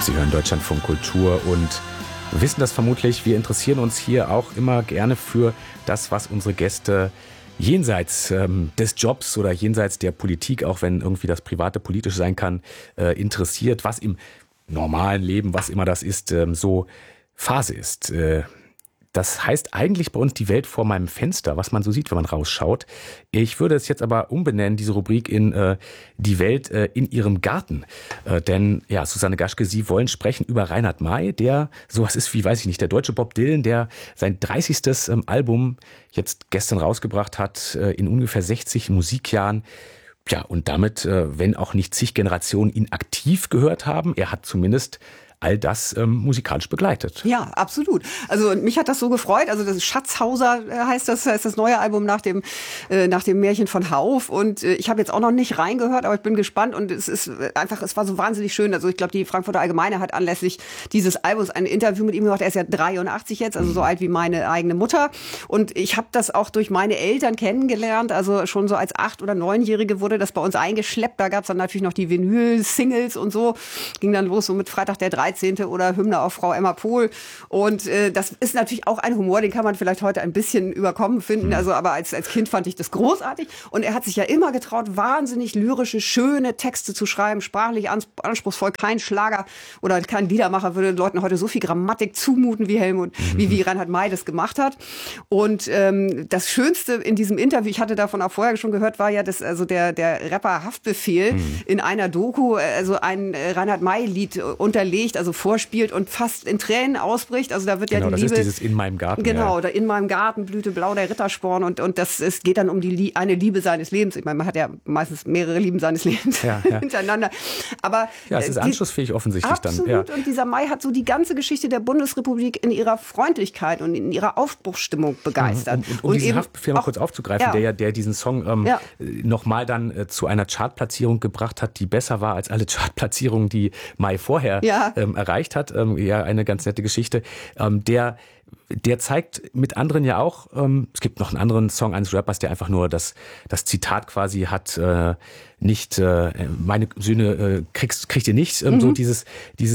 Sie hören Deutschlandfunk Kultur und wissen das vermutlich. Wir interessieren uns hier auch immer gerne für das, was unsere Gäste jenseits des Jobs oder jenseits der Politik, auch wenn irgendwie das Private politisch sein kann, interessiert, was im normalen Leben, was immer das ist, so Phase ist. Das heißt eigentlich bei uns die Welt vor meinem Fenster, was man so sieht, wenn man rausschaut. Ich würde es jetzt aber umbenennen, diese Rubrik in die Welt in ihrem Garten. Denn ja, Susanne Gaschke, Sie wollen sprechen über Reinhard May, der sowas ist wie, weiß ich nicht, der deutsche Bob Dylan, der sein 30. Album jetzt gestern rausgebracht hat, in ungefähr 60 Musikjahren. Ja, und damit, wenn auch nicht zig Generationen ihn aktiv gehört haben, er hat zumindest all das musikalisch begleitet. Ja, absolut. Also mich hat das so gefreut. Also das Schatzhauser heißt das neue Album nach dem Märchen von Hauff. Und ich habe jetzt auch noch nicht reingehört, aber ich bin gespannt. Und es war so wahnsinnig schön. Also ich glaube, die Frankfurter Allgemeine hat anlässlich dieses Albums ein Interview mit ihm gemacht. Er ist ja 83 jetzt, also so alt wie meine eigene Mutter. Und ich habe das auch durch meine Eltern kennengelernt. Also schon so als 8- oder 9-Jährige wurde das bei uns eingeschleppt. Da gab es dann natürlich noch die Vinyl-Singles und so. Ging dann los so mit Freitag der 13. oder Hymne auf Frau Emma Pohl. Und das ist natürlich auch ein Humor, den kann man vielleicht heute ein bisschen überkommen finden. Also, aber als Kind fand ich das großartig. Und er hat sich ja immer getraut, wahnsinnig lyrische, schöne Texte zu schreiben, sprachlich anspruchsvoll. Kein Schlager oder kein Liedermacher würde den Leuten heute so viel Grammatik zumuten wie wie Reinhard May das gemacht hat. Und das Schönste in diesem Interview, ich hatte davon auch vorher schon gehört, war ja, dass also der Rapper Haftbefehl in einer Doku also ein Reinhard May-Lied unterlegt, also vorspielt und fast in Tränen ausbricht. Also da wird ja die Liebe... Genau, das ist dieses In meinem Garten. Genau, oder In meinem Garten blühte blau der Rittersporn und es geht dann um eine Liebe seines Lebens. Ich meine, man hat ja meistens mehrere Lieben seines Lebens hintereinander. Aber ja, es ist anschlussfähig offensichtlich absolut. dann. Absolut. Ja. Und dieser May hat so die ganze Geschichte der Bundesrepublik in ihrer Freundlichkeit und in ihrer Aufbruchsstimmung begeistert. Um diesen Haftbefehl mal kurz aufzugreifen, der diesen Song nochmal dann zu einer Chartplatzierung gebracht hat, die besser war als alle Chartplatzierungen, die May vorher erreicht hat. Ja, eine ganz nette Geschichte. Der zeigt mit anderen ja auch, es gibt noch einen anderen Song eines Rappers, der einfach nur das Zitat quasi hat, nicht meine Söhne kriegt ihr nicht, so dieses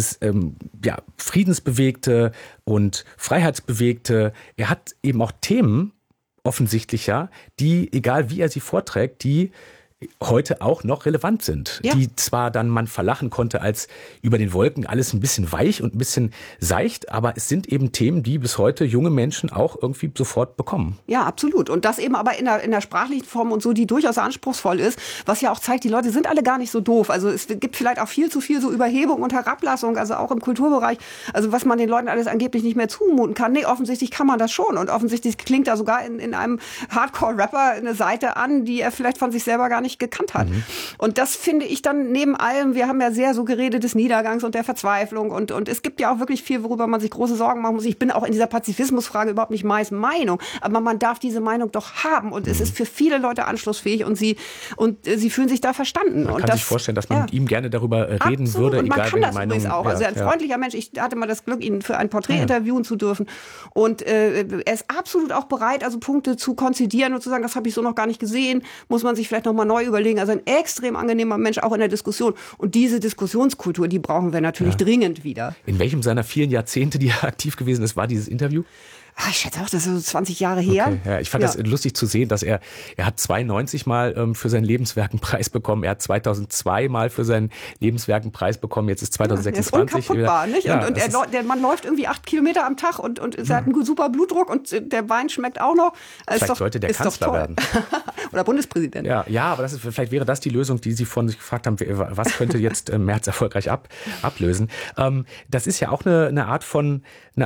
friedensbewegte und freiheitsbewegte. Er hat eben auch Themen, offensichtlich die, egal wie er sie vorträgt, die heute auch noch relevant sind, die zwar dann man verlachen konnte als über den Wolken alles ein bisschen weich und ein bisschen seicht, aber es sind eben Themen, die bis heute junge Menschen auch irgendwie sofort bekommen. Ja, absolut. Und das eben aber in der sprachlichen Form und so, die durchaus anspruchsvoll ist, was ja auch zeigt, die Leute sind alle gar nicht so doof. Also es gibt vielleicht auch viel zu viel so Überhebung und Herablassung, also auch im Kulturbereich, also was man den Leuten alles angeblich nicht mehr zumuten kann. Nee, offensichtlich kann man das schon. Und offensichtlich klingt da sogar in einem Hardcore-Rapper eine Seite an, die er vielleicht von sich selber gar nicht gekannt hat. Und das finde ich dann neben allem, wir haben ja sehr so geredet des Niedergangs und der Verzweiflung und es gibt ja auch wirklich viel, worüber man sich große Sorgen machen muss. Ich bin auch in dieser Pazifismusfrage überhaupt nicht Mays Meinung, aber man darf diese Meinung doch haben und es ist für viele Leute anschlussfähig und sie fühlen sich da verstanden. Man kann sich vorstellen, dass man mit ihm gerne darüber reden absolut. würde, und man egal kann welche das Meinung. Übrigens auch. Also ein freundlicher Mensch. Ich hatte mal das Glück, ihn für ein Porträt interviewen zu dürfen und er ist absolut auch bereit, also Punkte zu konzidieren und zu sagen, das habe ich so noch gar nicht gesehen, muss man sich vielleicht noch mal neu überlegen. Also ein extrem angenehmer Mensch, auch in der Diskussion. Und diese Diskussionskultur, die brauchen wir natürlich dringend wieder. In welchem seiner vielen Jahrzehnte, die er aktiv gewesen ist, war dieses Interview? Ich schätze auch, das ist so 20 Jahre her. Okay, ja, ich fand das lustig zu sehen, dass er hat 92 mal für sein Lebenswerk einen Preis bekommen. Er hat 2002 mal für sein Lebenswerk einen Preis bekommen. Jetzt ist 2026. Er ist unkaputtbar, nicht? Ja, und der Mann läuft irgendwie 8 Kilometer am Tag und er hat einen super Blutdruck und der Wein schmeckt auch noch. Vielleicht sollte der Kanzler werden. Oder Bundespräsident. Ja, aber vielleicht wäre das die Lösung, die Sie von sich gefragt haben, was könnte jetzt Merz erfolgreich ablösen. Das ist ja auch eine Art von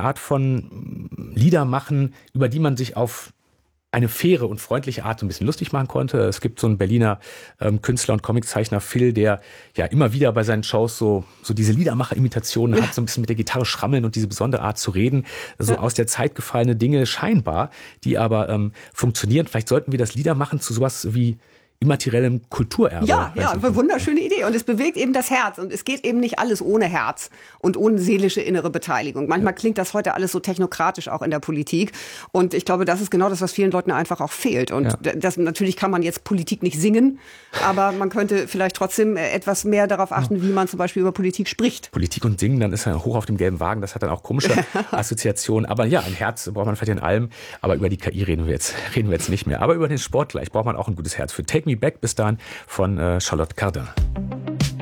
Lieder machen, über die man sich auf eine faire und freundliche Art so ein bisschen lustig machen konnte. Es gibt so einen Berliner Künstler und Comiczeichner Phil, der ja immer wieder bei seinen Shows so diese Liedermacher-Imitationen hat, so ein bisschen mit der Gitarre schrammeln und diese besondere Art zu reden, so aus der Zeit gefallene Dinge scheinbar, die aber funktionieren. Vielleicht sollten wir das Liedermachen zu sowas wie immateriellem Kulturerbe. Ja, wunderschöne Idee. Und es bewegt eben das Herz. Und es geht eben nicht alles ohne Herz und ohne seelische innere Beteiligung. Manchmal klingt das heute alles so technokratisch auch in der Politik. Und ich glaube, das ist genau das, was vielen Leuten einfach auch fehlt. Und das, natürlich kann man jetzt Politik nicht singen, aber man könnte vielleicht trotzdem etwas mehr darauf achten, wie man zum Beispiel über Politik spricht. Politik und Singen, dann ist er hoch auf dem gelben Wagen. Das hat dann auch komische Assoziationen. Aber ja, ein Herz braucht man vielleicht in allem. Aber über die KI reden wir jetzt nicht mehr. Aber über den Sport gleich braucht man auch ein gutes Herz für. Take Me Back bis dahin von Charlotte Cardin.